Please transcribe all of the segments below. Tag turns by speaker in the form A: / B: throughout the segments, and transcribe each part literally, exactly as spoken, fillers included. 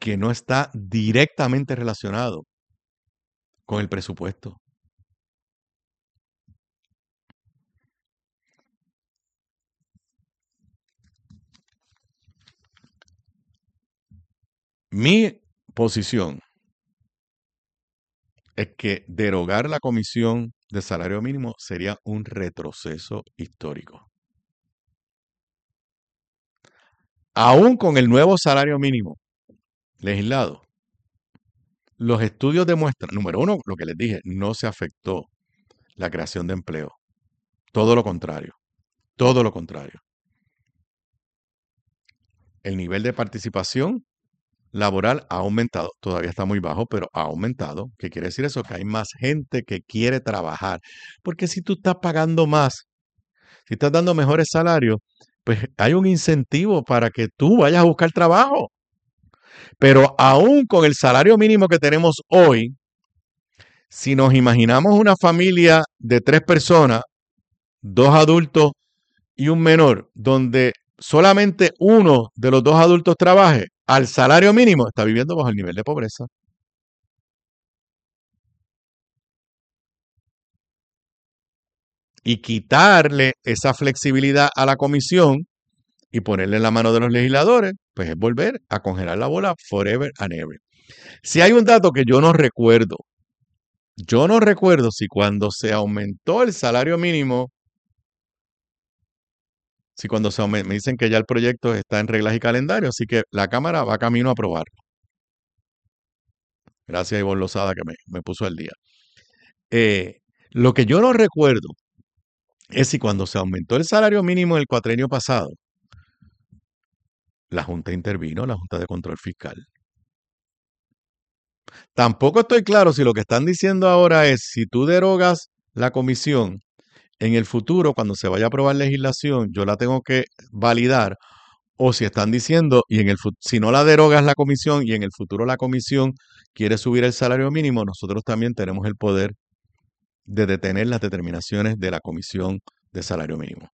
A: que no está directamente relacionado con el presupuesto. Mi posición es que derogar la comisión de salario mínimo sería un retroceso histórico. Aún con el nuevo salario mínimo legislado, los estudios demuestran, número uno, lo que les dije, no se afectó la creación de empleo. Todo lo contrario, todo lo contrario. El nivel de participación laboral ha aumentado, todavía está muy bajo, pero ha aumentado. ¿Qué quiere decir eso? Que hay más gente que quiere trabajar. Porque si tú estás pagando más, si estás dando mejores salarios, pues hay un incentivo para que tú vayas a buscar trabajo. Pero aún con el salario mínimo que tenemos hoy, si nos imaginamos una familia de tres personas, dos adultos y un menor, donde solamente uno de los dos adultos trabaje al salario mínimo, está viviendo bajo el nivel de pobreza. Y quitarle esa flexibilidad a la comisión y ponerle en la mano de los legisladores, pues es volver a congelar la bola forever and ever. Si hay un dato que yo no recuerdo, yo no recuerdo si cuando se aumentó el salario mínimo, si cuando se aumenta, me dicen que ya el proyecto está en reglas y calendario, así que la Cámara va camino a aprobarlo. Gracias a Ivonne Lozada que me, me puso al día. Eh, lo que yo no recuerdo es si cuando se aumentó el salario mínimo en el cuatrenio pasado, la Junta intervino, la Junta de Control Fiscal. Tampoco estoy claro si lo que están diciendo ahora es si tú derogas la comisión, en el futuro, cuando se vaya a aprobar legislación, yo la tengo que validar, o si están diciendo, y en el si no la derogas la comisión y en el futuro la comisión quiere subir el salario mínimo, nosotros también tenemos el poder de detener las determinaciones de la comisión de salario mínimo.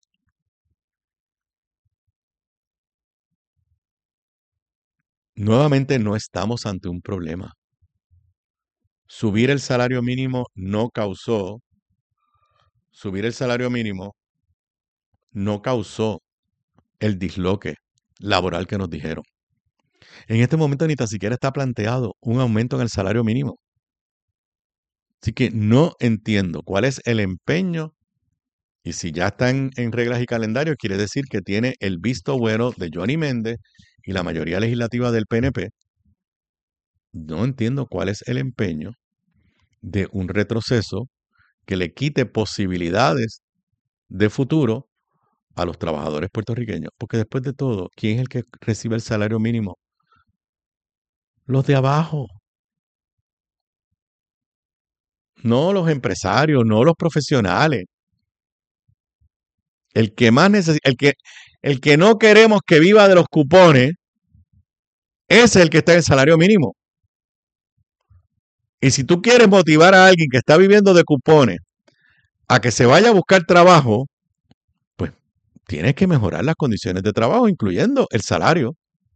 A: Nuevamente no estamos ante un problema. Subir el salario mínimo no causó, subir el salario mínimo no causó el disloque laboral que nos dijeron. En este momento ni tan siquiera está planteado un aumento en el salario mínimo. Así que no entiendo cuál es el empeño, y si ya está en, en reglas y calendarios, quiere decir que tiene el visto bueno de Johnny Méndez y la mayoría legislativa del P N P. No entiendo cuál es el empeño de un retroceso que le quite posibilidades de futuro a los trabajadores puertorriqueños. Porque después de todo, ¿quién es el que recibe el salario mínimo? Los de abajo. No los empresarios, no los profesionales. El que más necesita, el que, el que no queremos que viva de los cupones, ese es el que está en el salario mínimo. Y si tú quieres motivar a alguien que está viviendo de cupones a que se vaya a buscar trabajo, pues tienes que mejorar las condiciones de trabajo, incluyendo el salario.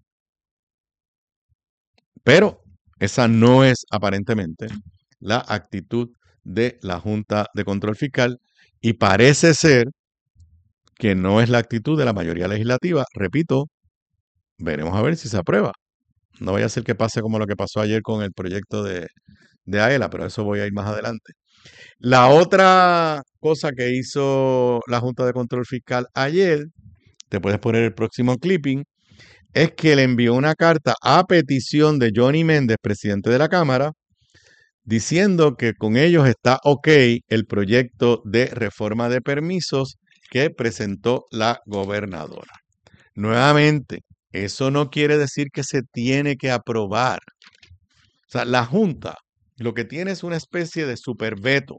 A: Pero esa no es aparentemente la actitud de la Junta de Control Fiscal y parece ser que no es la actitud de la mayoría legislativa. Repito, veremos a ver si se aprueba. No vaya a ser que pase como lo que pasó ayer con el proyecto de, de AELA, pero a eso voy a ir más adelante. La otra cosa que hizo la Junta de Control Fiscal ayer, te puedes poner el próximo clipping, es que le envió una carta a petición de Johnny Méndez, presidente de la Cámara, diciendo que con ellos está ok el proyecto de reforma de permisos que presentó la gobernadora. Nuevamente, eso no quiere decir que se tiene que aprobar. O sea, la Junta lo que tiene es una especie de superveto.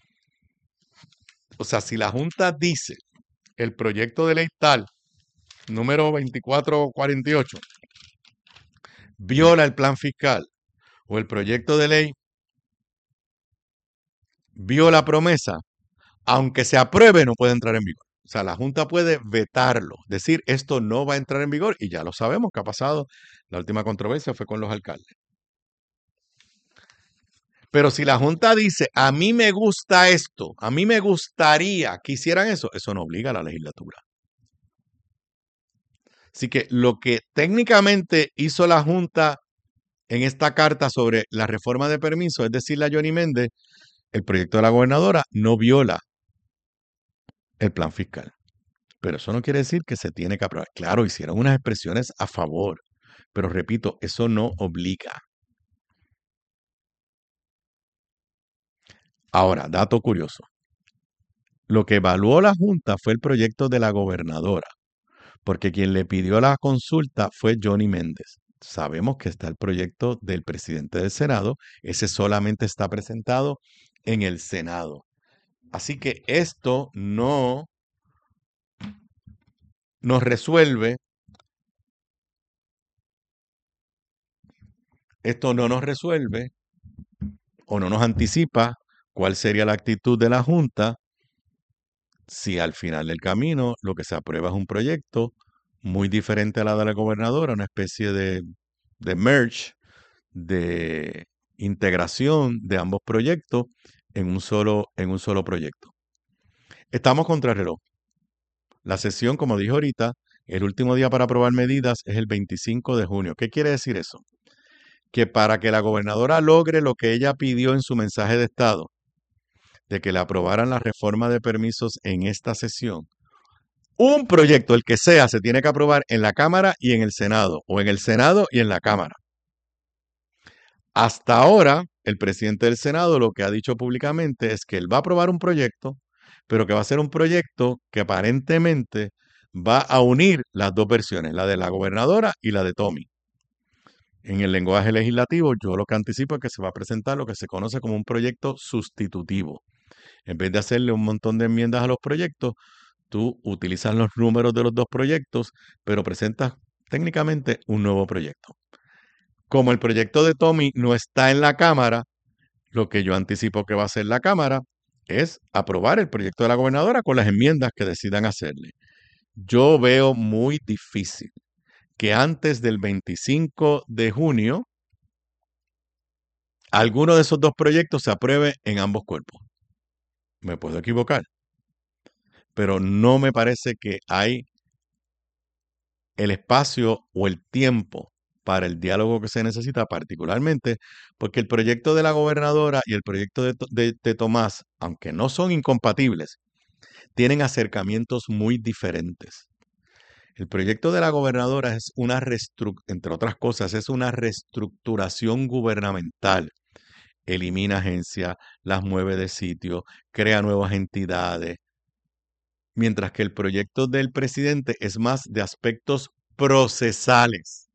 A: O sea, si la Junta dice el proyecto de ley tal, número veinticuatro cuarenta y ocho, viola el plan fiscal, o el proyecto de ley viola promesa, aunque se apruebe, no puede entrar en vigor. O sea, la Junta puede vetarlo, decir esto no va a entrar en vigor y ya lo sabemos que ha pasado. La última controversia fue con los alcaldes. Pero si la Junta dice, a mí me gusta esto, a mí me gustaría que hicieran eso, eso no obliga a la legislatura. Así que lo que técnicamente hizo la Junta en esta carta sobre la reforma de permiso, es decirle a Johnny Méndez, el proyecto de la gobernadora no viola el plan fiscal. Pero eso no quiere decir que se tiene que aprobar. Claro, hicieron unas expresiones a favor, pero repito, eso no obliga. Ahora, dato curioso. Lo que evaluó la Junta fue el proyecto de la gobernadora, porque quien le pidió la consulta fue Johnny Méndez. Sabemos que está el proyecto del presidente del Senado, ese solamente está presentado en el Senado. Así que esto no nos resuelve, esto no nos resuelve o no nos anticipa cuál sería la actitud de la Junta si al final del camino lo que se aprueba es un proyecto muy diferente a la de la gobernadora, una especie de, de merge, de integración de ambos proyectos en un solo, en un solo proyecto. Estamos contra el reloj. La sesión, como dije ahorita, el último día para aprobar medidas es el veinticinco de junio. ¿Qué quiere decir eso? Que para que la gobernadora logre lo que ella pidió en su mensaje de Estado, de que le aprobaran la reforma de permisos en esta sesión, un proyecto, el que sea, se tiene que aprobar en la Cámara y en el Senado, o en el Senado y en la Cámara. Hasta ahora, el presidente del Senado lo que ha dicho públicamente es que él va a aprobar un proyecto, pero que va a ser un proyecto que aparentemente va a unir las dos versiones, la de la gobernadora y la de Tommy. En el lenguaje legislativo, yo lo que anticipo es que se va a presentar lo que se conoce como un proyecto sustitutivo. En vez de hacerle un montón de enmiendas a los proyectos, tú utilizas los números de los dos proyectos, pero presentas técnicamente un nuevo proyecto. Como el proyecto de Tommy no está en la Cámara, lo que yo anticipo que va a hacer la Cámara es aprobar el proyecto de la gobernadora con las enmiendas que decidan hacerle. Yo veo muy difícil que antes del veinticinco de junio alguno de esos dos proyectos se apruebe en ambos cuerpos. Me puedo equivocar, pero no me parece que hay el espacio o el tiempo para el diálogo que se necesita, particularmente porque el proyecto de la gobernadora y el proyecto de, de, de Tomás, aunque no son incompatibles, tienen acercamientos muy diferentes. El proyecto de la gobernadora es una reestructuración, entre otras cosas, es una reestructuración gubernamental. Elimina agencias, las mueve de sitio, crea nuevas entidades, mientras que el proyecto del presidente es más de aspectos procesales.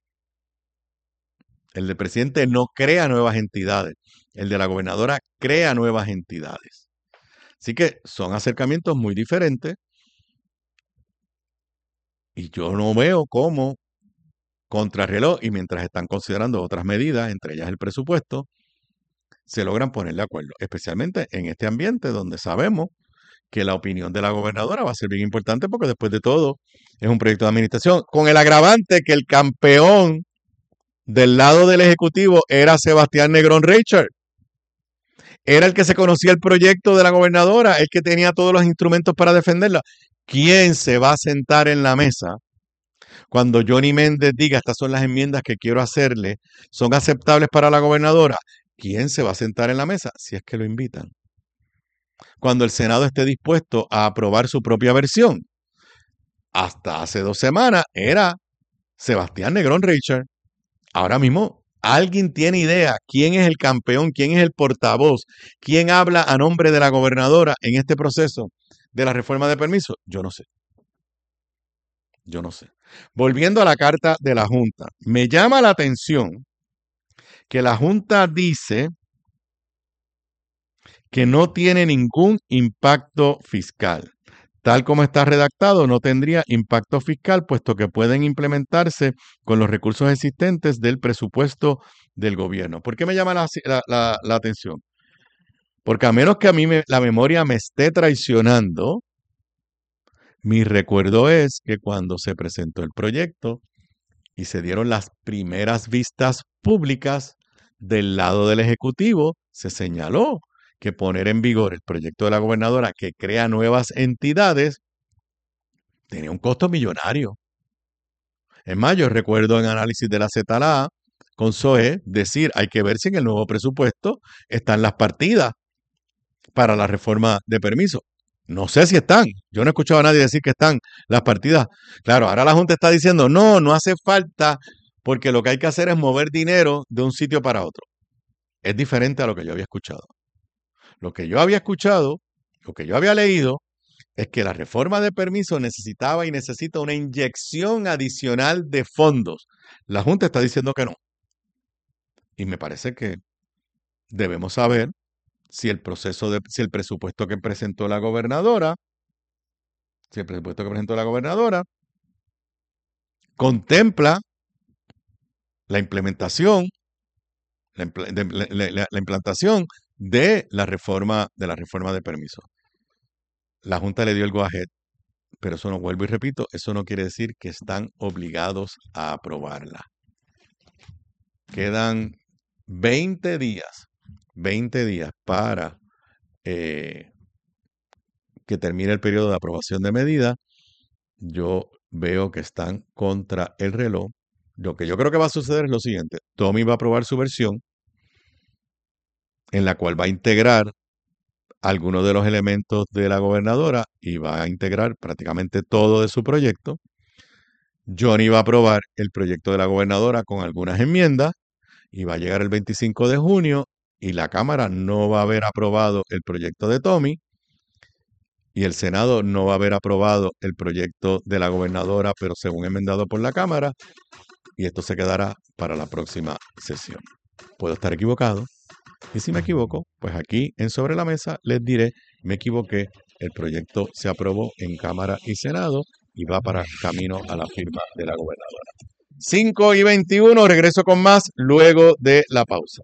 A: El del presidente no crea nuevas entidades, el de la gobernadora crea nuevas entidades. Así que son acercamientos muy diferentes y yo no veo cómo contrarreloj y mientras están considerando otras medidas, entre ellas el presupuesto, se logran poner de acuerdo, especialmente en este ambiente donde sabemos que la opinión de la gobernadora va a ser bien importante porque después de todo es un proyecto de administración, con el agravante que el campeón del lado del Ejecutivo era Sebastián Negrón Richard. Era el que se conocía el proyecto de la gobernadora, el que tenía todos los instrumentos para defenderla. ¿Quién se va a sentar en la mesa cuando Johnny Méndez diga estas son las enmiendas que quiero hacerle, son aceptables para la gobernadora? ¿Quién se va a sentar en la mesa? Si es que lo invitan. Cuando el Senado esté dispuesto a aprobar su propia versión. Hasta hace dos semanas era Sebastián Negrón Richard. Ahora mismo, ¿alguien tiene idea quién es el campeón, quién es el portavoz, quién habla a nombre de la gobernadora en este proceso de la reforma de permiso? Yo no sé. Yo no sé. Volviendo a la carta de la Junta, me llama la atención que la Junta dice que no tiene ningún impacto fiscal. Tal como está redactado, no tendría impacto fiscal, puesto que pueden implementarse con los recursos existentes del presupuesto del gobierno. ¿Por qué me llama la, la, la atención? Porque a menos que a mí me, la memoria me esté traicionando, Mi recuerdo es que cuando se presentó el proyecto y se dieron las primeras vistas públicas del lado del Ejecutivo, se señaló que poner en vigor el proyecto de la gobernadora que crea nuevas entidades tenía un costo millonario. En mayo recuerdo en análisis de la Z L A con S O E decir, hay que ver si en el nuevo presupuesto están las partidas para la reforma de permiso. No sé si están. Yo no he escuchado a nadie decir que están las partidas. Claro, ahora la Junta está diciendo, no, no hace falta porque lo que hay que hacer es mover dinero de un sitio para otro. Es diferente a lo que yo había escuchado. Lo que yo había escuchado, lo que yo había leído, es que la reforma de permiso necesitaba y necesita una inyección adicional de fondos. La Junta está diciendo que no. Y me parece que debemos saber si el proceso de, si el presupuesto que presentó la gobernadora, si el presupuesto que presentó la gobernadora contempla la implementación, la, de, la, la, la implantación de la reforma de la reforma de permiso. La Junta le dio el go ahead, pero eso no, vuelvo y repito, eso no quiere decir que están obligados a aprobarla. Quedan veinte días, veinte días para eh, que termine el periodo de aprobación de medidas. Yo veo que están contra el reloj. Lo que yo creo que va a suceder es lo siguiente. Tommy va a aprobar su versión en la cual va a integrar algunos de los elementos de la gobernadora y va a integrar prácticamente todo de su proyecto. Johnny va a aprobar el proyecto de la gobernadora con algunas enmiendas y va a llegar el veinticinco de junio y la Cámara no va a haber aprobado el proyecto de Tommy y el Senado no va a haber aprobado el proyecto de la gobernadora, pero según enmendado por la Cámara, y esto se quedará para la próxima sesión. Puedo estar equivocado, y si me equivoco, pues aquí en Sobre la Mesa les diré, me equivoqué, el proyecto se aprobó en Cámara y Senado y va para camino a la firma de la gobernadora. cinco y veintiuno, regreso con más luego de la pausa.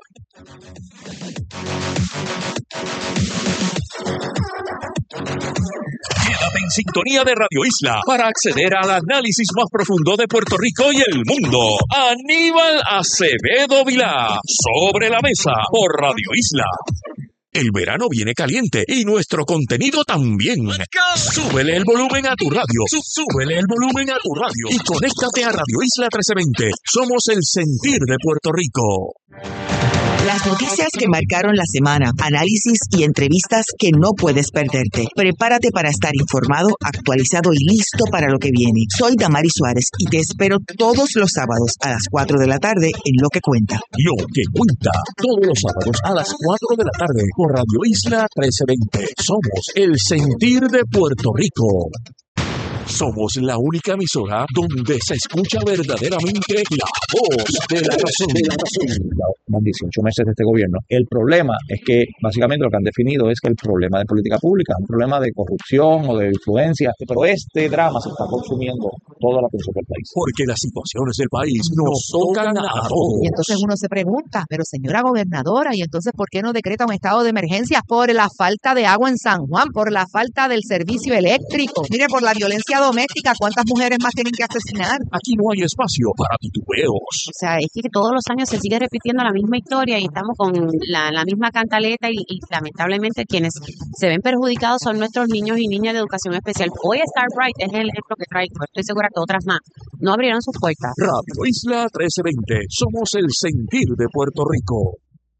B: Quédate en sintonía de Radio Isla para acceder al análisis más profundo de Puerto Rico y el mundo. Aníbal Acevedo Vilá, Sobre la Mesa, por Radio Isla. El verano viene caliente y nuestro contenido también. Súbele el volumen a tu radio. Súbele el volumen a tu radio. Y conéctate a Radio Isla trece veinte. Somos el sentir de Puerto Rico.
C: Las noticias que marcaron la semana, análisis y entrevistas que no puedes perderte. Prepárate para estar informado, actualizado y listo para lo que viene. Soy Damari Suárez y te espero todos los sábados a las cuatro de la tarde en Lo que Cuenta.
B: Lo que Cuenta, todos los sábados a las cuatro de la tarde por Radio Isla trece veinte. Somos el sentir de Puerto Rico. Somos la única emisora donde se escucha verdaderamente la voz de la razón. De la razón.
D: Más dieciocho meses de este gobierno. El problema es que básicamente lo que han definido es que el problema de política pública, un problema de corrupción o de influencia, pero este drama se está consumiendo toda la atención del país.
B: Porque las situaciones del país nos tocan a todos.
E: Y entonces uno se pregunta, pero señora gobernadora, ¿y entonces por qué no decreta un estado de emergencia? Por la falta de agua en San Juan, por la falta del servicio eléctrico, mire, por la violencia doméstica, ¿cuántas mujeres más tienen que asesinar?
B: Aquí no hay espacio para titubeos.
F: O sea, es que todos los años se sigue repitiendo la misma historia y estamos con la, la misma cantaleta y, y lamentablemente quienes se ven perjudicados son nuestros niños y niñas de educación especial. Hoy Starbright es el ejemplo que traigo, estoy segura que otras más no abrieron sus puertas.
B: Radio Isla trece veinte, somos el sentir de Puerto Rico.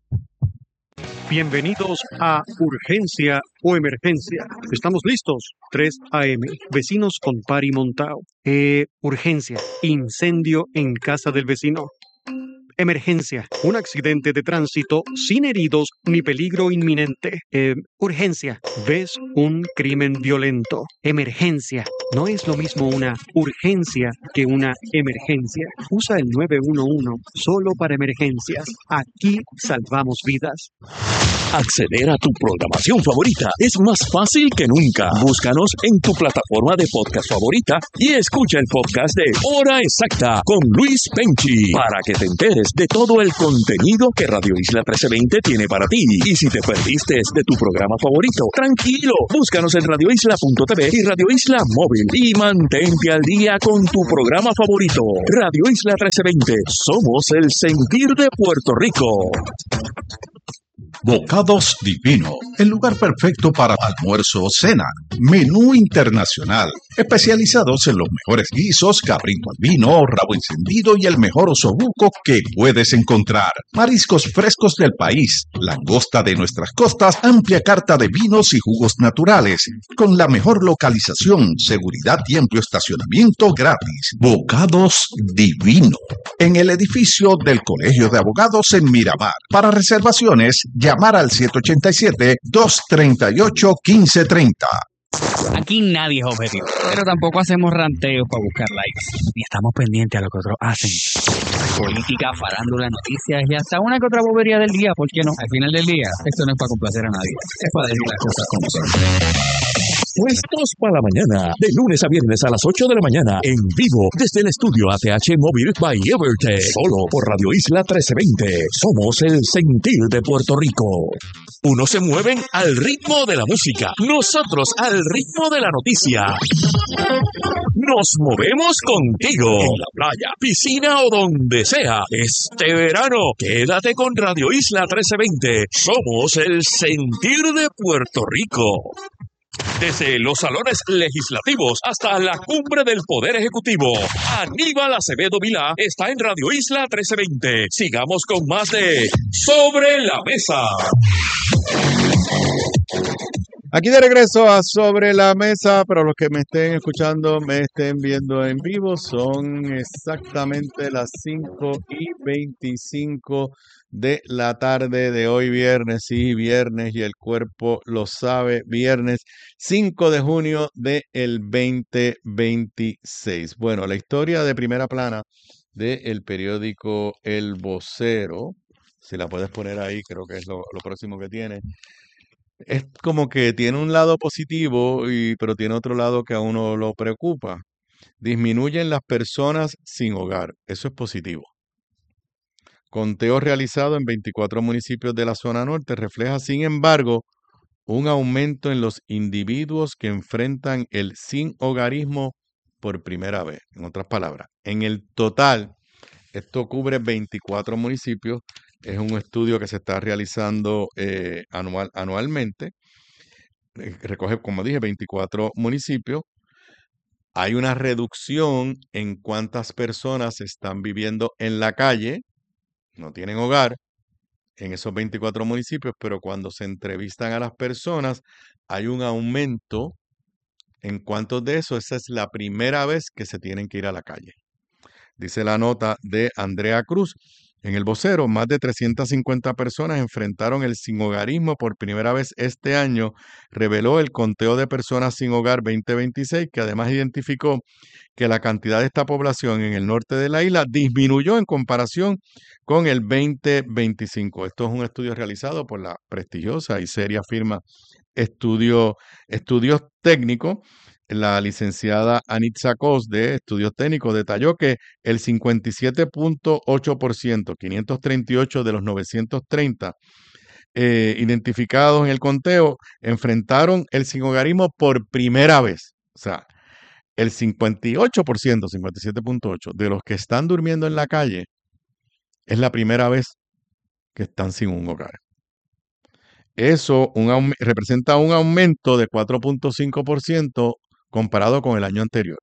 G: Bienvenidos a Urgencia o Emergencia. Estamos listos. tres a eme. Vecinos con pari montao. Eh, urgencia. Incendio en casa del vecino. Emergencia. Un accidente de tránsito sin heridos ni peligro inminente. Eh, urgencia. ¿Ves un crimen violento? Emergencia. No es lo mismo una urgencia que una emergencia. Usa el nueve uno uno solo para emergencias. Aquí salvamos vidas.
B: Acceder a tu programación favorita es más fácil que nunca. Búscanos en tu plataforma de podcast favorita y escucha el podcast de Hora Exacta con Luis Penchi para que te enteres de todo el contenido que Radio Isla trece veinte tiene para ti. Y si te perdiste de tu programa favorito, tranquilo, búscanos en radio isla punto t v y Radio Isla Móvil y mantente al día con tu programa favorito. Radio Isla trece veinte, somos el sentir de Puerto Rico.
H: Bocados Divino, el lugar perfecto para almuerzo o cena. Menú internacional, especializados en los mejores guisos, cabrito al vino, rabo encendido y el mejor osobuco que puedes encontrar. Mariscos frescos del país, langosta de nuestras costas, amplia carta de vinos y jugos naturales, con la mejor localización, seguridad y amplio estacionamiento gratis. Bocados Divino, en el edificio del Colegio de Abogados en Miramar. Para reservaciones, llamar al siete ocho siete, dos tres ocho, uno cinco tres cero.
I: Aquí nadie es objetivo, pero tampoco hacemos ranteos para buscar likes. Ni estamos pendientes a lo que otros hacen. Política, farándula, noticias y hasta una que otra bobería del día, ¿por qué no? Al final del día, esto no es para complacer a nadie, es para decir las cosas como son.
B: Puestos para la mañana, de lunes a viernes a las ocho de la mañana, en vivo, desde el estudio A T H Móvil by Evertech, solo por Radio Isla trece veinte. Somos el sentir de Puerto Rico. Unos se mueven al ritmo de la música, nosotros al ritmo de la noticia. Nos movemos contigo, en la playa, piscina o donde sea. Este verano, quédate con Radio Isla trece veinte. Somos el sentir de Puerto Rico. Desde los salones legislativos hasta la cumbre del Poder Ejecutivo, Aníbal Acevedo Vilá está en Radio Isla trece veinte. Sigamos con más de Sobre la Mesa.
A: Aquí de regreso a Sobre la Mesa, pero los que me estén escuchando, me estén viendo en vivo, son exactamente las cinco y veinticinco de la tarde de hoy viernes, sí, viernes, y el cuerpo lo sabe, viernes cinco de junio del veinte veintiséis. Bueno, la historia de primera plana del periódico El Vocero, si la puedes poner ahí, creo que es lo, lo próximo que tiene. Es como que tiene un lado positivo, y, pero tiene otro lado que a uno lo preocupa. Disminuyen las personas sin hogar. Eso es positivo. Conteo realizado en veinticuatro municipios de la zona norte refleja, sin embargo, un aumento en los individuos que enfrentan el sin hogarismo por primera vez. En otras palabras, en el total, esto cubre veinticuatro municipios. Es un estudio que se está realizando eh, anual, anualmente. Eh, recoge, como dije, veinticuatro municipios. Hay una reducción en cuántas personas están viviendo en la calle, no tienen hogar, en esos veinticuatro municipios, pero cuando se entrevistan a las personas, hay un aumento en cuántos de esos. Esa es la primera vez que se tienen que ir a la calle. Dice la nota de Andrea Cruz. En El Vocero, más de trescientas cincuenta personas enfrentaron el sinhogarismo por primera vez este año, reveló el conteo de personas sin hogar veinte veintiséis, que además identificó que la cantidad de esta población en el norte de la isla disminuyó en comparación con el veinte veinticinco. Esto es un estudio realizado por la prestigiosa y seria firma Estudio, Estudios Técnicos. La licenciada Anitza Cos de Estudios Técnicos detalló que el cincuenta y siete punto ocho por ciento, quinientos treinta y ocho de los novecientos treinta eh, identificados en el conteo, enfrentaron el sinhogarismo por primera vez. O sea, el cincuenta y ocho por ciento, cincuenta y siete punto ocho por ciento de los que están durmiendo en la calle es la primera vez que están sin un hogar. Eso un, representa un aumento de cuatro punto cinco por ciento comparado con el año anterior.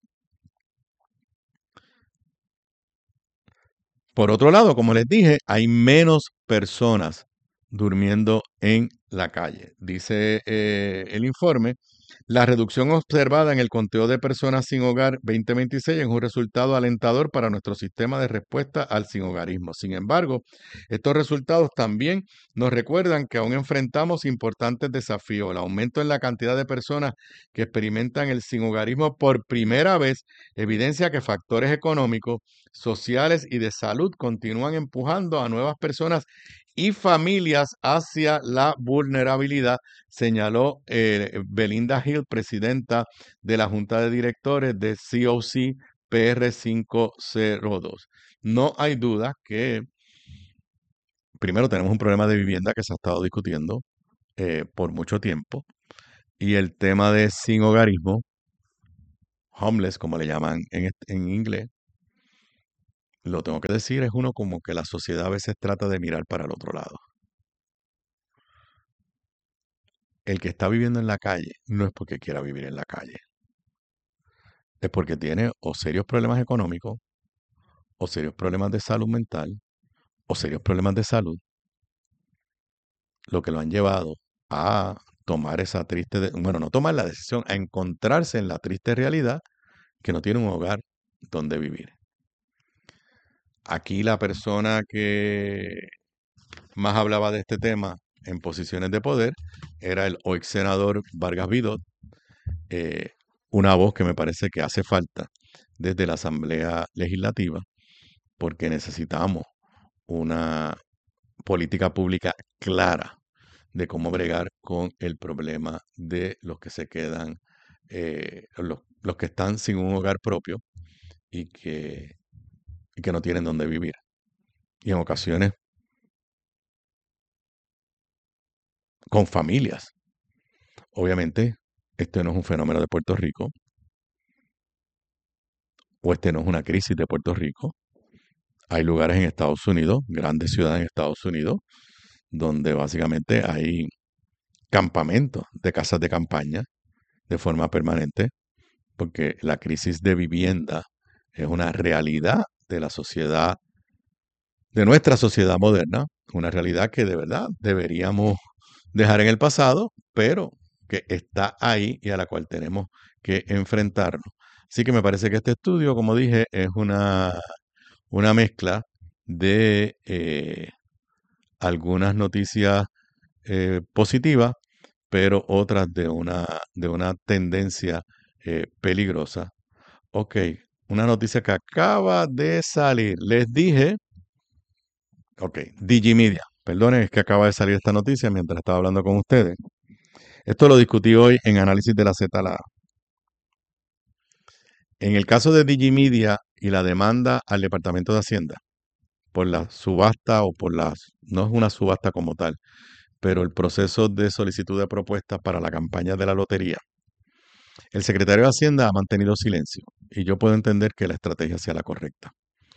A: Por otro lado, como les dije, hay menos personas durmiendo en la calle. Dice eh, el informe, la reducción observada en el conteo de personas sin hogar veinte veintiséis es un resultado alentador para nuestro sistema de respuesta al sinhogarismo. Sin embargo, estos resultados también nos recuerdan que aún enfrentamos importantes desafíos. El aumento en la cantidad de personas que experimentan el sinhogarismo por primera vez evidencia que factores económicos, sociales y de salud continúan empujando a nuevas personas y familias hacia la vulnerabilidad, señaló eh, Belinda Hill, presidenta de la Junta de Directores de C O C P R quinientos dos. No hay duda que, primero, tenemos un problema de vivienda que se ha estado discutiendo eh, por mucho tiempo, y el tema de sin hogarismo, homeless, como le llaman en, en inglés, lo tengo que decir, es uno como que la sociedad a veces trata de mirar para el otro lado. El que está viviendo en la calle no es porque quiera vivir en la calle. Es porque tiene o serios problemas económicos, o serios problemas de salud mental, o serios problemas de salud, lo que lo han llevado a tomar esa triste, de- bueno, no tomar la decisión, a encontrarse en la triste realidad que no tiene un hogar donde vivir. Aquí la persona que más hablaba de este tema en posiciones de poder era el hoy senador Vargas Vidot, eh, una voz que me parece que hace falta desde la Asamblea Legislativa, porque necesitamos una política pública clara de cómo bregar con el problema de los que se quedan, eh, los, los que están sin un hogar propio y que, y que no tienen dónde vivir. Y en ocasiones con familias. Obviamente, este no es un fenómeno de Puerto Rico, o este no es una crisis de Puerto Rico. Hay lugares en Estados Unidos, grandes ciudades en Estados Unidos, donde básicamente hay campamentos de casas de campaña de forma permanente, porque la crisis de vivienda es una realidad de la sociedad, de nuestra sociedad moderna, una realidad que de verdad deberíamos dejar en el pasado, pero que está ahí y a la cual tenemos que enfrentarnos. Así que me parece que este estudio, como dije, es una, una mezcla de eh, algunas noticias eh, positivas, pero otras de una, de una tendencia eh, peligrosa. Ok, una noticia que acaba de salir. Les dije, ok, Digimedia. Perdonen, es que acaba de salir esta noticia mientras estaba hablando con ustedes. Esto lo discutí hoy en análisis de la Z L A. En el caso de Digimedia y la demanda al Departamento de Hacienda por la subasta o por las, no es una subasta como tal, pero el proceso de solicitud de propuestas para la campaña de la lotería, el secretario de Hacienda ha mantenido silencio y yo puedo entender que la estrategia sea la correcta.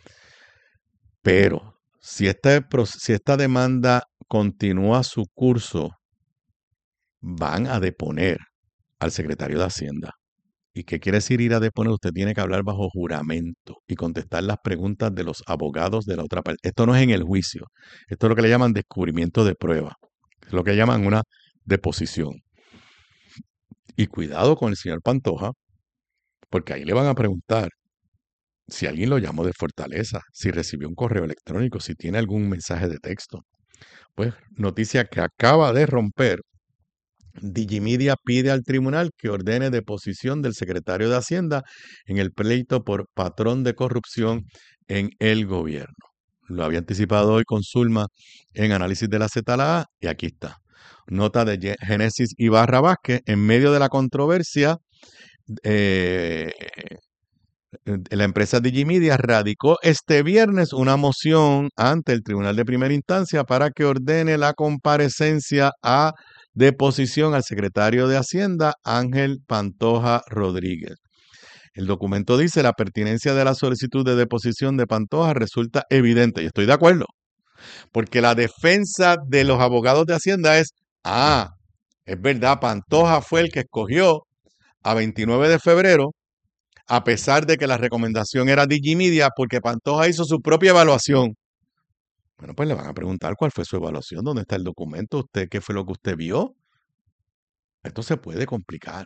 A: Pero si esta, si esta demanda continúa su curso, van a deponer al secretario de Hacienda. ¿Y qué quiere decir ir a deponer? Usted tiene que hablar bajo juramento y contestar las preguntas de los abogados de la otra parte. Esto no es en el juicio. Esto es lo que le llaman descubrimiento de prueba. Es lo que llaman una deposición. Y cuidado con el señor Pantoja, porque ahí le van a preguntar si alguien lo llamó de Fortaleza, si recibió un correo electrónico, si tiene algún mensaje de texto. Pues noticia que acaba de romper. Digimedia pide al tribunal que ordene deposición del secretario de Hacienda en el pleito por patrón de corrupción en el gobierno. Lo había anticipado hoy con Zulma en análisis de la Z L A y aquí está. Nota de Génesis Ibarra Vázquez. En medio de la controversia, eh, la empresa Digimedia radicó este viernes una moción ante el Tribunal de Primera Instancia para que ordene la comparecencia a deposición al secretario de Hacienda, Ángel Pantoja Rodríguez. El documento dice: la pertinencia de la solicitud de deposición de Pantoja resulta evidente. Y estoy de acuerdo, porque la defensa de los abogados de Hacienda es, ah, es verdad, Pantoja fue el que escogió a veintinueve de febrero, a pesar de que la recomendación era Digimedia, porque Pantoja hizo su propia evaluación. Bueno, pues le van a preguntar cuál fue su evaluación, dónde está el documento, usted, qué fue lo que usted vio. Esto se puede complicar.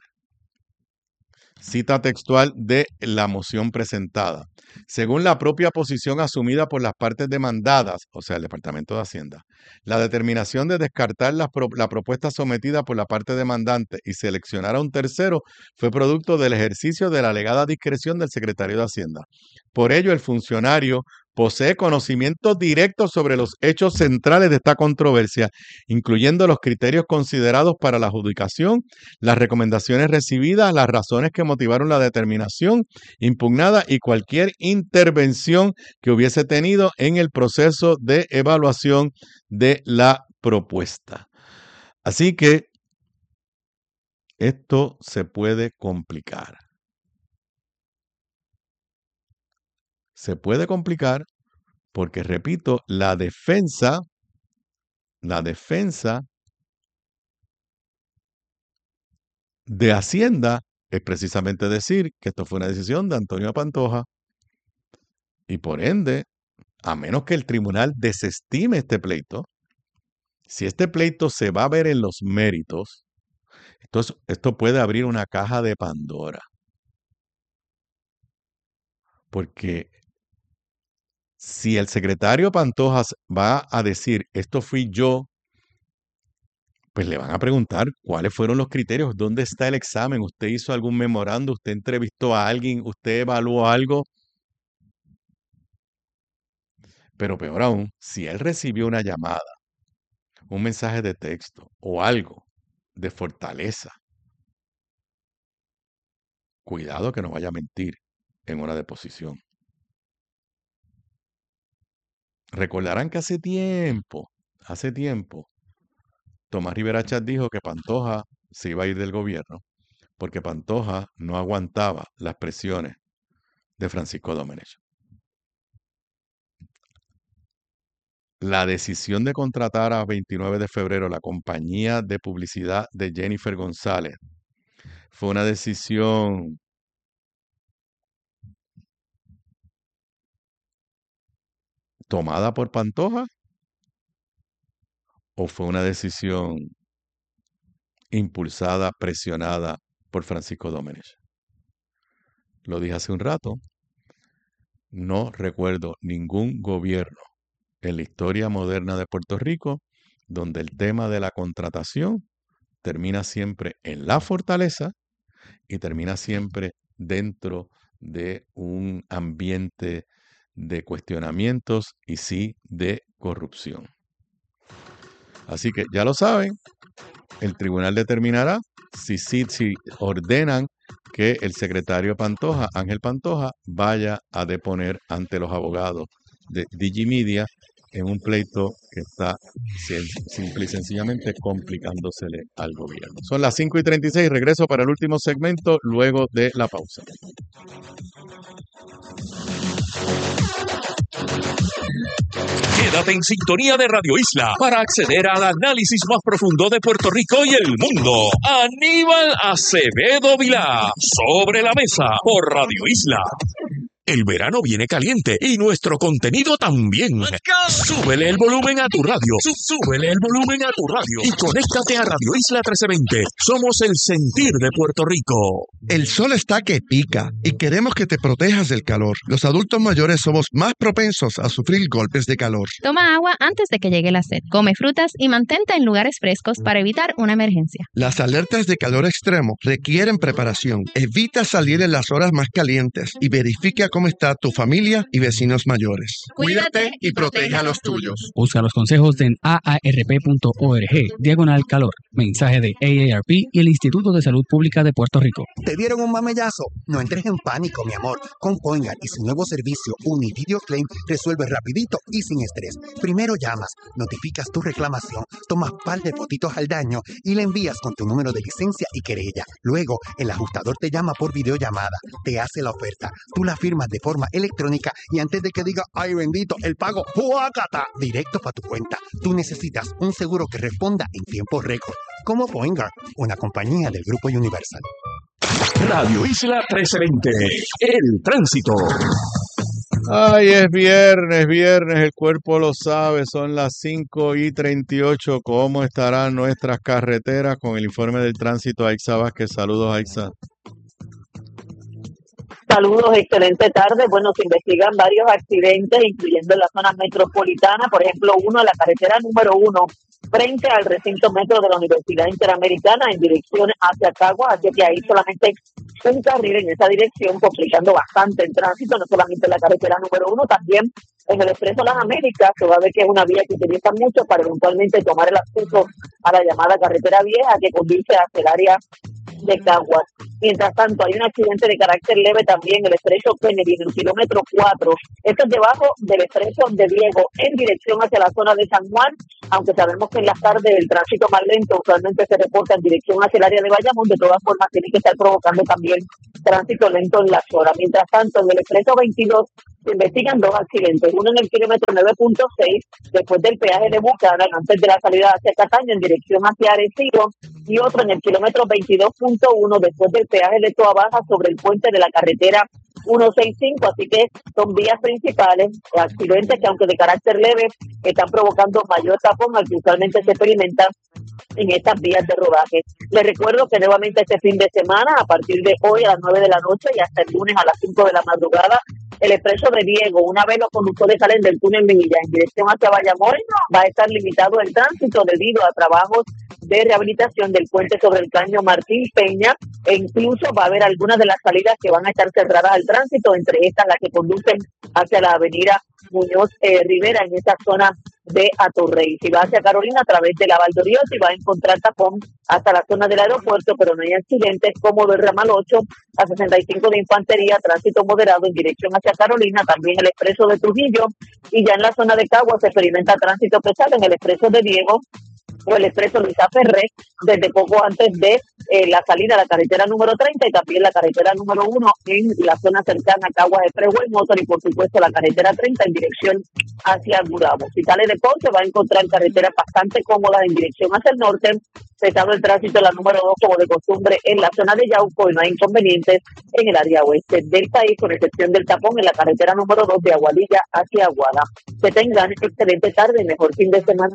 A: Cita textual de la moción presentada. Según la propia posición asumida por las partes demandadas, o sea, el Departamento de Hacienda, la determinación de descartar la, pro la propuesta sometida por la parte demandante y seleccionar a un tercero fue producto del ejercicio de la alegada discreción del secretario de Hacienda. Por ello, el funcionario posee conocimiento directo sobre los hechos centrales de esta controversia, incluyendo los criterios considerados para la adjudicación, las recomendaciones recibidas, las razones que motivaron la determinación impugnada y cualquier intervención que hubiese tenido en el proceso de evaluación de la propuesta. Así que esto se puede complicar. Se puede complicar porque, repito, la defensa, la defensa de Hacienda es precisamente decir que esto fue una decisión de Antonio Pantoja y por ende, a menos que el tribunal desestime este pleito, si este pleito se va a ver en los méritos, esto, es- esto puede abrir una caja de Pandora. Porque si el secretario Pantoja va a decir, esto fui yo, pues le van a preguntar cuáles fueron los criterios, dónde está el examen, usted hizo algún memorando, usted entrevistó a alguien, usted evaluó algo. Pero peor aún, si él recibió una llamada, un mensaje de texto o algo de fortaleza, cuidado que no vaya a mentir en una deposición. Recordarán que hace tiempo, hace tiempo, Tomás Rivera Chat dijo que Pantoja se iba a ir del gobierno porque Pantoja no aguantaba las presiones de Francisco Domenech. La decisión de contratar a veintinueve de febrero la compañía de publicidad de Jennifer González fue una decisión tomada por Pantoja o fue una decisión impulsada, presionada por Francisco Domenech. Lo dije hace un rato, no recuerdo ningún gobierno en la historia moderna de Puerto Rico donde el tema de la contratación termina siempre en la fortaleza y termina siempre dentro de un ambiente de cuestionamientos y sí de corrupción. Así que ya lo saben, el tribunal determinará si sí si ordenan que el secretario Pantoja, Ángel Pantoja, vaya a deponer ante los abogados de Digimedia en un pleito que está sim- simple y sencillamente complicándosele al gobierno. Son las cinco y treinta y seis, regreso para el último segmento luego de la pausa.
B: Quédate en sintonía de Radio Isla para acceder al análisis más profundo de Puerto Rico y el mundo. Aníbal Acevedo Vilá, sobre la mesa por Radio Isla. El verano viene caliente y nuestro contenido también. Súbele el volumen a tu radio. Sú- Súbele el volumen a tu radio. Y conéctate a Radio Isla trece veinte. Somos el sentir de Puerto Rico.
J: El sol está que pica y queremos que te protejas del calor. Los adultos mayores somos más propensos a sufrir golpes de calor.
K: Toma agua antes de que llegue la sed. Come frutas y mantente en lugares frescos para evitar una emergencia.
J: Las alertas de calor extremo requieren preparación. Evita salir en las horas más calientes y verifica cómo está tu familia y vecinos mayores.
K: Cuídate y protege a los
J: tuyos.
I: Busca los consejos en a a r p punto org, diagonal calor. Mensaje de A A R P y el Instituto de Salud Pública de Puerto Rico.
L: ¿Te dieron un mamellazo? No entres en pánico, mi amor. Con Poingar y su nuevo servicio Univideo Claim resuelve rapidito y sin estrés. Primero llamas, notificas tu reclamación, tomas par de fotitos al daño y le envías con tu número de licencia y querella. Luego, el ajustador te llama por videollamada, te hace la oferta, tú la firmas de forma electrónica y antes de que diga, ay bendito, el pago, ¡juácata! Directo para tu cuenta. Tú necesitas un seguro que responda en tiempo récord. Como Poingar, una compañía del Grupo Universal.
B: Radio Isla trece veinte. El tránsito.
A: Ay, es viernes, viernes, el cuerpo lo sabe, son las cinco y treinta y ocho. ¿Cómo estarán nuestras carreteras? Con el informe del tránsito, Aixa Vázquez. Saludos, Aixa.
M: Saludos, excelente tarde. Bueno, se investigan varios accidentes, incluyendo en la zona metropolitana. Por ejemplo, uno en la carretera número uno, frente al recinto metro de la Universidad Interamericana en dirección hacia Caguas, así que ahí solamente un carril en esa dirección, complicando bastante el tránsito, no solamente en la carretera número uno, también en el Expreso Las Américas, se va a ver que es una vía que utiliza mucho para eventualmente tomar el acceso a la llamada carretera vieja que conduce hacia el área de Caguas. Mientras tanto, hay un accidente de carácter leve también en el Estrecho Kennedy, en el kilómetro cuatro. Esto es debajo del Estrecho de Diego, en dirección hacia la zona de San Juan, aunque sabemos que en las tardes el tránsito más lento usualmente se reporta en dirección hacia el área de Bayamón. De todas formas, tiene que estar provocando también tránsito lento en la zona. Mientras tanto, en el Expreso veintidós se investigan dos accidentes, uno en el kilómetro nueve punto seis, después del peaje de Buchanan, antes de la salida hacia Cataño, en dirección hacia Arecibo, y otro en el kilómetro veintidós punto uno, después del peaje de Toa Baja, sobre el puente de la carretera ciento sesenta y cinco, así que son vías principales, accidentes que aunque de carácter leve, están provocando mayor tapón al que usualmente se experimenta en estas vías de rodaje. Les recuerdo que nuevamente este fin de semana, a partir de hoy a las nueve de la noche y hasta el lunes a las cinco de la madrugada, el Expreso de Diego, una vez los conductores salen del túnel Minilla en dirección hacia Bayamón, va a estar limitado el tránsito debido a trabajos de rehabilitación del puente sobre el Caño Martín Peña, e incluso va a haber algunas de las salidas que van a estar cerradas al tránsito, entre estas las que conducen hacia la avenida Muñoz eh, Rivera en esa zona de Atorrey. Si va hacia Carolina a través de la Valdoriotti, va a encontrar tapón hasta la zona del aeropuerto, pero no hay accidentes como del ramal ocho a sesenta y cinco de Infantería, tránsito moderado en dirección hacia Carolina, también el Expreso de Trujillo, y ya en la zona de Caguas se experimenta tránsito pesado en el Expreso de Diego o el Expreso Luisa Ferré, desde poco antes de eh, la salida a la carretera número treinta y también la carretera número uno en la zona cercana a Caguas Expressway Motor, y por supuesto la carretera treinta en dirección hacia Gurabo. Si sale de Ponce va a encontrar carreteras bastante cómodas en dirección hacia el norte, pesado el tránsito en la número dos como de costumbre en la zona de Yauco, y no hay inconvenientes en el área oeste del país, con excepción del tapón en la carretera número dos de Aguadilla hacia Aguada. Que tengan excelente tarde y mejor fin de semana.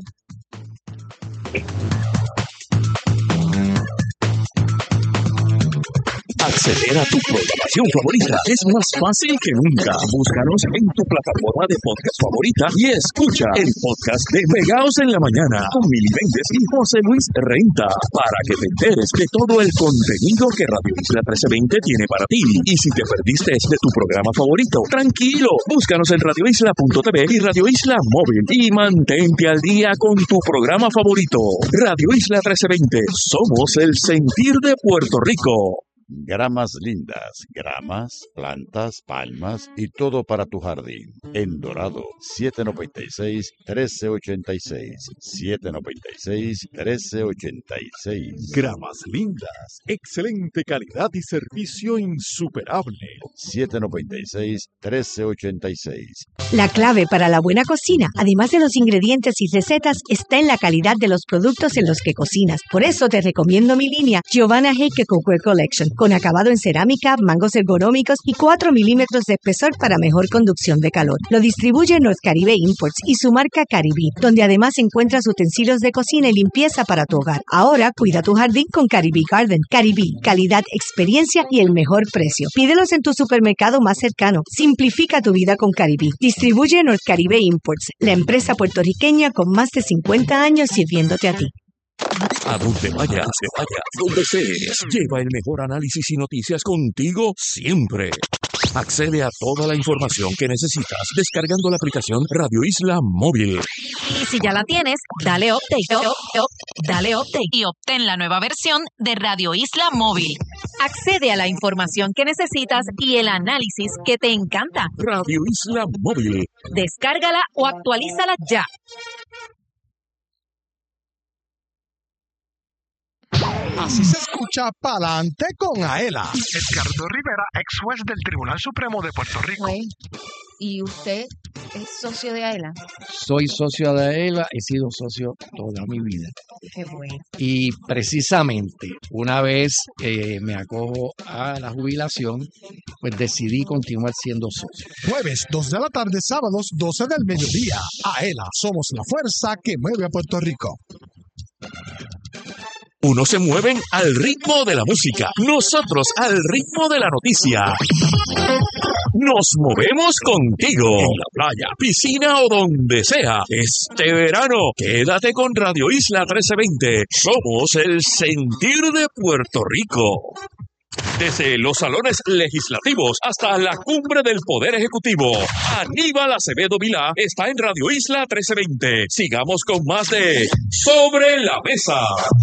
B: Acceder a tu programación favorita es más fácil que nunca. Búscanos en tu plataforma de podcast favorita y escucha el podcast de Pegaos en la Mañana con Mili Méndez y José Luis Renta, para que te enteres de todo el contenido que Radio Isla trece veinte tiene para ti. Y si te perdiste de tu programa favorito, tranquilo, búscanos en radio isla punto t v y Radio Isla Móvil y mantente al día con tu programa favorito. Radio Isla trece veinte, somos el sentir de Puerto Rico.
N: Gramas lindas, gramas, plantas, palmas y todo para tu jardín. En Dorado, siete noventa y seis, trece ochenta y seis. siete noventa y seis, trece ochenta y seis.
O: Gramas lindas, excelente calidad y servicio insuperable.
N: siete noventa y seis, trece ochenta y seis.
P: La clave para la buena cocina, además de los ingredientes y recetas, está en la calidad de los productos en los que cocinas. Por eso te recomiendo mi línea Giovanna Heike Cookware Collection, con acabado en cerámica, mangos ergonómicos y cuatro milímetros de espesor para mejor conducción de calor. Lo distribuye North Caribe Imports y su marca Caribí, donde además encuentras utensilios de cocina y limpieza para tu hogar. Ahora cuida tu jardín con Caribí Garden. Caribí, calidad, experiencia y el mejor precio. Pídelos en tu supermercado más cercano. Simplifica tu vida con Caribí. Distribuye North Caribe Imports, la empresa puertorriqueña con más de cincuenta años sirviéndote a ti.
B: A donde vayas, te vayas, donde estés, lleva el mejor análisis y noticias contigo siempre. Accede a toda la información que necesitas descargando la aplicación Radio Isla Móvil.
Q: Y si ya la tienes, dale update, up, up, dale update y obtén la nueva versión de Radio Isla Móvil. Accede a la información que necesitas y el análisis que te encanta.
B: Radio Isla Móvil.
Q: Descárgala o actualízala ya.
O: Así se escucha Pa'lante con Aela.
R: Edgardo Rivera, ex juez del Tribunal Supremo de Puerto Rico.
E: ¿Y usted es socio de Aela?
S: Soy socio de Aela, he sido socio toda mi vida.
E: Qué bueno.
S: Y precisamente, una vez eh, me acojo a la jubilación, pues decidí continuar siendo socio.
O: Jueves, dos de la tarde, sábados, doce del mediodía. Aela, somos la fuerza que mueve a Puerto Rico.
B: Unos se mueven al ritmo de la música, nosotros al ritmo de la noticia. Nos movemos contigo en la playa, piscina o donde sea. Este verano, quédate con Radio Isla trece veinte. Somos el sentir de Puerto Rico. Desde los salones legislativos hasta la cumbre del Poder Ejecutivo, Aníbal Acevedo Vilá está en Radio Isla trece veinte. Sigamos con más de Sobre la Mesa.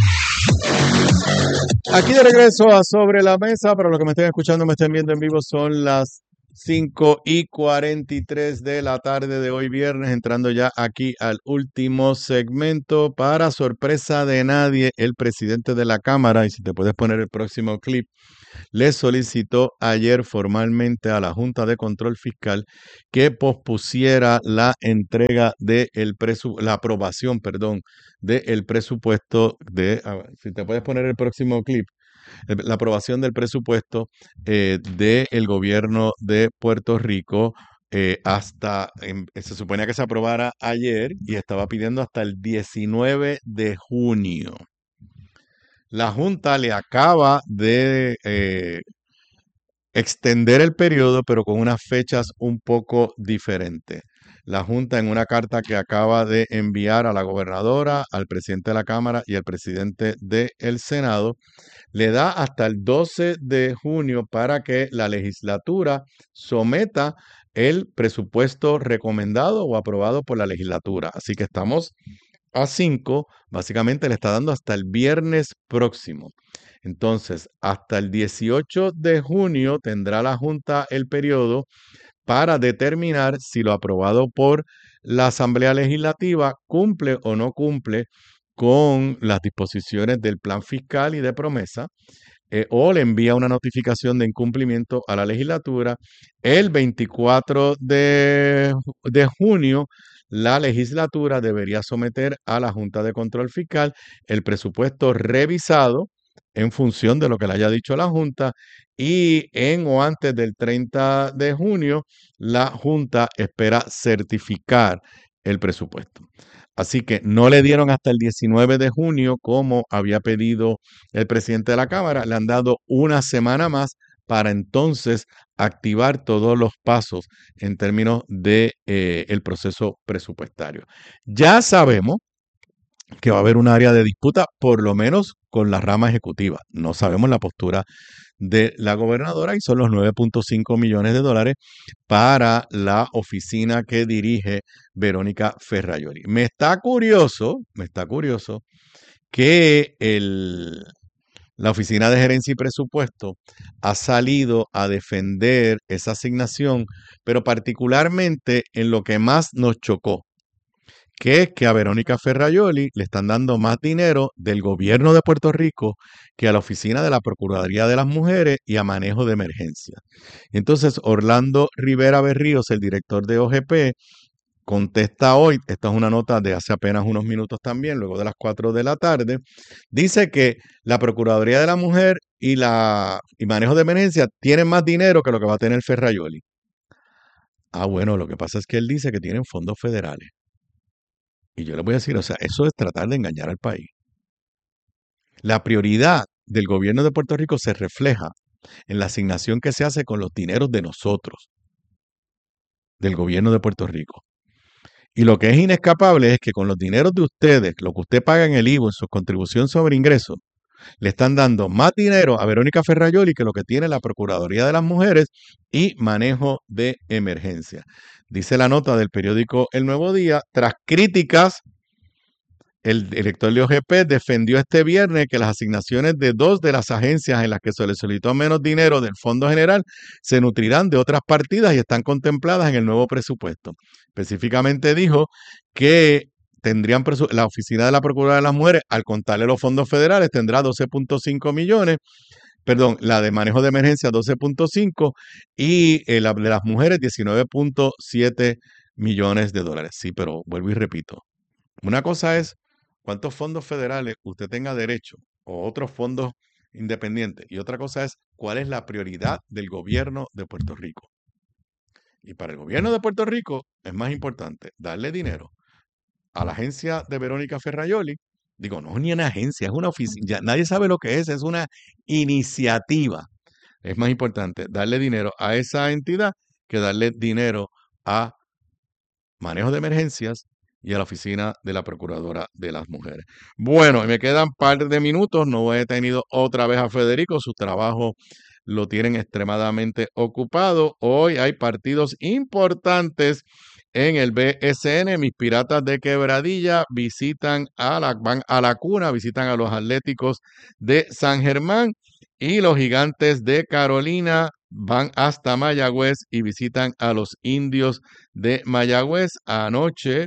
A: Aquí de regreso a Sobre la Mesa. Para los que me estén escuchando, me estén viendo en vivo, son las cinco y cuarenta y tres de la tarde de hoy viernes, entrando ya aquí al último segmento. Para sorpresa de nadie, el presidente de la Cámara, y si te puedes poner el próximo clip, le solicitó ayer formalmente a la Junta de Control Fiscal que pospusiera la entrega de el presu la aprobación, perdón, del presupuesto de, a ver, si te puedes poner el próximo clip, la aprobación del presupuesto eh, del gobierno de Puerto Rico eh, hasta, eh, se suponía que se aprobara ayer y estaba pidiendo hasta el diecinueve de junio. La Junta le acaba de eh, extender el periodo, pero con unas fechas un poco diferentes. La Junta, en una carta que acaba de enviar a la gobernadora, al presidente de la Cámara y al presidente del Senado, le da hasta el doce de junio para que la legislatura someta el presupuesto recomendado o aprobado por la legislatura. Así que estamos a cinco, básicamente le está dando hasta el viernes próximo. Entonces, hasta el dieciocho de junio tendrá la Junta el periodo para determinar si lo aprobado por la Asamblea Legislativa cumple o no cumple con las disposiciones del plan fiscal y de promesa, eh, o le envía una notificación de incumplimiento a la legislatura. El veinticuatro de junio, la legislatura debería someter a la Junta de Control Fiscal el presupuesto revisado en función de lo que le haya dicho la Junta, y en o antes del treinta de junio la Junta espera certificar el presupuesto. Así que no le dieron hasta el diecinueve de junio como había pedido el presidente de la Cámara, le han dado una semana más para entonces activar todos los pasos en términos de eh, el proceso presupuestario. Ya sabemos que va a haber un área de disputa, por lo menos con la rama ejecutiva. No sabemos la postura de la gobernadora y son los nueve punto cinco millones de dólares para la oficina que dirige Verónica Ferraioli. Me está curioso, me está curioso que el, la Oficina de Gerencia y Presupuesto ha salido a defender esa asignación, pero particularmente en lo que más nos chocó, que es que a Verónica Ferraioli le están dando más dinero del gobierno de Puerto Rico que a la Oficina de la Procuraduría de las Mujeres y a Manejo de Emergencias. Entonces, Orlando Rivera Berríos, el director de O G P, contesta hoy, esta es una nota de hace apenas unos minutos también, luego de las cuatro de la tarde, dice que la Procuraduría de la Mujer y, la, y Manejo de Emergencias tienen más dinero que lo que va a tener Ferraioli. Ah, bueno, lo que pasa es que él dice que tienen fondos federales. Y yo les voy a decir, o sea, eso es tratar de engañar al país. La prioridad del gobierno de Puerto Rico se refleja en la asignación que se hace con los dineros de nosotros, del gobierno de Puerto Rico. Y lo que es inescapable es que con los dineros de ustedes, lo que usted paga en el I V A, en su contribución sobre ingresos, le están dando más dinero a Verónica Ferraioli que lo que tiene la Procuraduría de las Mujeres y Manejo de Emergencia. Dice la nota del periódico El Nuevo Día, tras críticas, el director de O G P defendió este viernes que las asignaciones de dos de las agencias en las que se le solicitó menos dinero del Fondo General se nutrirán de otras partidas y están contempladas en el nuevo presupuesto. Específicamente dijo que tendrían la Oficina de la Procuraduría de las Mujeres, al contarle los fondos federales, tendrá doce punto cinco millones, perdón, la de Manejo de Emergencia doce punto cinco y eh, la de las mujeres diecinueve punto siete millones de dólares. Sí, pero vuelvo y repito, una cosa es cuántos fondos federales usted tenga derecho o otros fondos independientes, y otra cosa es cuál es la prioridad del gobierno de Puerto Rico. Y para el gobierno de Puerto Rico es más importante darle dinero a la agencia de Verónica Ferraioli. Digo, no es ni una agencia, es una oficina. Nadie sabe lo que es, es una iniciativa. Es más importante darle dinero a esa entidad que darle dinero a manejo de emergencias y a la oficina de la Procuradora de las Mujeres. Bueno, me quedan un par de minutos, no he tenido otra vez a Federico, su trabajo lo tienen extremadamente ocupado. Hoy hay partidos importantes en el B S N. Mis Piratas de Quebradilla visitan a la, van a la Cuna, visitan a los Atléticos de San Germán, y los Gigantes de Carolina van hasta Mayagüez y visitan a los Indios de Mayagüez. Anoche,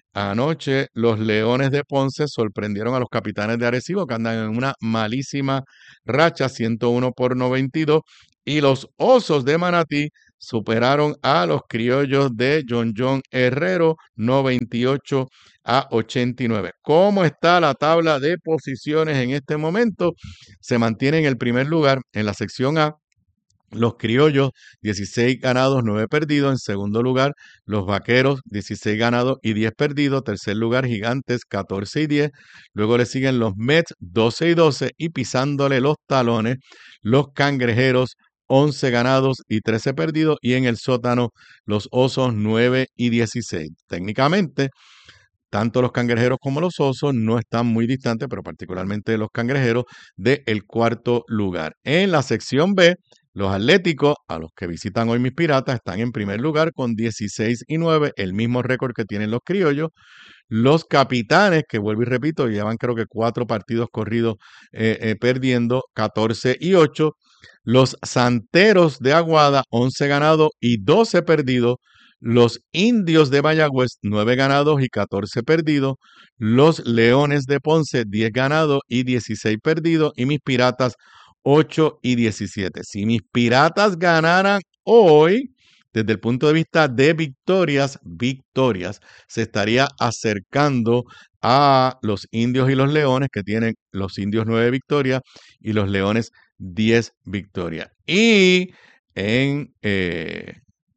A: anoche los Leones de Ponce sorprendieron a los Capitanes de Arecibo, que andan en una malísima racha, ciento uno por noventa y dos, y los Osos de Manatí superaron a los Criollos de John John Herrero, noventa y ocho a ochenta y nueve. ¿Cómo está la tabla de posiciones en este momento? Se mantiene en el primer lugar en la sección A los Criollos, dieciséis ganados, nueve perdidos. En segundo lugar, los Vaqueros, dieciséis ganados y diez perdidos. Tercer lugar, Gigantes, catorce y diez. Luego le siguen los Mets, doce y doce. Y pisándole los talones, los Cangrejeros, once ganados y trece perdidos. Y en el sótano, los Osos, nueve y dieciséis. Técnicamente, tanto los Cangrejeros como los Osos no están muy distantes, pero particularmente los Cangrejeros, del cuarto lugar. En la sección B, los Atléticos, a los que visitan hoy mis Piratas, están en primer lugar con dieciséis y nueve, el mismo récord que tienen los Criollos. Los Capitanes, que vuelvo y repito, llevan creo que cuatro partidos corridos eh, eh, perdiendo, catorce y ocho. Los Santeros de Aguada, once ganados y doce perdidos. Los Indios de Mayagüez, nueve ganados y catorce perdidos. Los Leones de Ponce, diez ganados y dieciséis perdidos. Y mis Piratas, ocho y diecisiete. Si mis Piratas ganaran hoy, desde el punto de vista de victorias, victorias, se estaría acercando a los Indios y los Leones, que tienen los Indios nueve victorias y los Leones diez victorias. Y en, eh,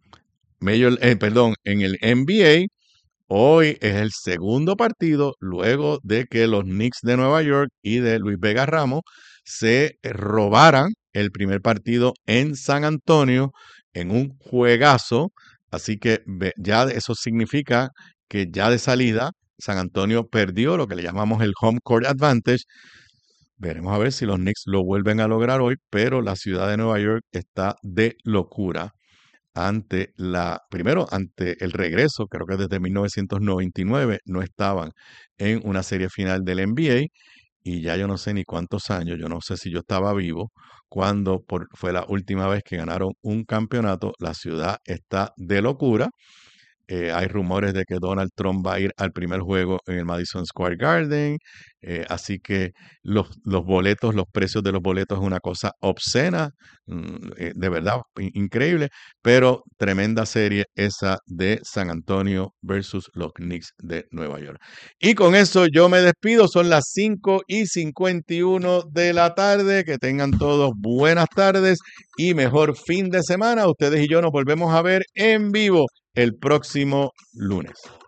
A: Major, eh, perdón, en el N B A, hoy es el segundo partido luego de que los Knicks de Nueva York y de Luis Vega Ramos se robaran el primer partido en San Antonio en un juegazo. Así que ya eso significa que ya de salida San Antonio perdió lo que le llamamos el home court advantage. Veremos a ver si los Knicks lo vuelven a lograr hoy, pero la ciudad de Nueva York está de locura ante la, primero, ante el regreso. Creo que desde mil novecientos noventa y nueve no estaban en una serie final del N B A, y ya yo no sé ni cuántos años, yo no sé si yo estaba vivo cuando por, fue la última vez que ganaron un campeonato. La ciudad está de locura. Eh, hay rumores de que Donald Trump va a ir al primer juego en el Madison Square Garden. Eh, así que los, los boletos, los precios de los boletos es una cosa obscena, mm, eh, de verdad, in- increíble, pero tremenda serie esa de San Antonio versus los Knicks de Nueva York. Y con eso yo me despido, son las cinco y cincuenta y uno de la tarde. Que tengan todos buenas tardes y mejor fin de semana. Ustedes y yo nos volvemos a ver en vivo el próximo lunes.